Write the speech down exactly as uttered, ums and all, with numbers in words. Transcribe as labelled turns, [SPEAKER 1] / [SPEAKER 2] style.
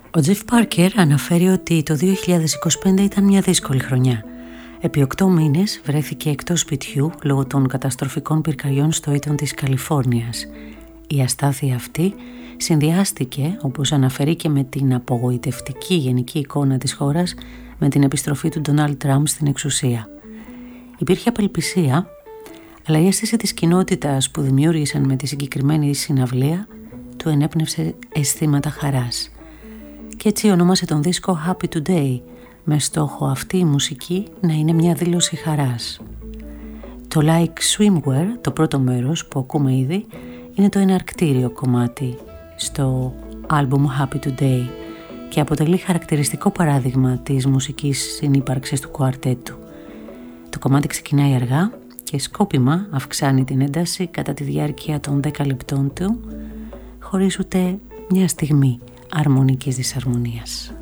[SPEAKER 1] Ο Jeff Parker αναφέρει ότι το δύο χιλιάδες είκοσι πέντε ήταν μια δύσκολη χρονιά. Επί οκτώ μήνες βρέθηκε εκτός σπιτιού λόγω των καταστροφικών πυρκαγιών στο Ήτον της Καλιφόρνιας. Η αστάθεια αυτή συνδυάστηκε, όπως αναφέρει, και με την απογοητευτική γενική εικόνα της χώρας με την επιστροφή του Ντόναλντ Τραμπ στην εξουσία. Υπήρχε απελπισία, αλλά η αίσθηση της κοινότητας που δημιούργησαν με τη συγκεκριμένη συναυλία του ενέπνευσε αισθήματα χαράς. Και έτσι ονόμασε τον δίσκο Happy Today, με στόχο αυτή η μουσική να είναι μια δήλωση χαράς. Το Like Swimwear, το πρώτο μέρος που ακούμε ήδη, είναι το εναρκτήριο κομμάτι στο άλμπουμ Happy Today και αποτελεί χαρακτηριστικό παράδειγμα της μουσικής συνύπαρξης του κουαρτέτου. Το κομμάτι ξεκινάει αργά και σκόπιμα αυξάνει την ένταση κατά τη διάρκεια των δέκα λεπτών του, χωρίς ούτε μια στιγμή αρμονικής δυσαρμονίας.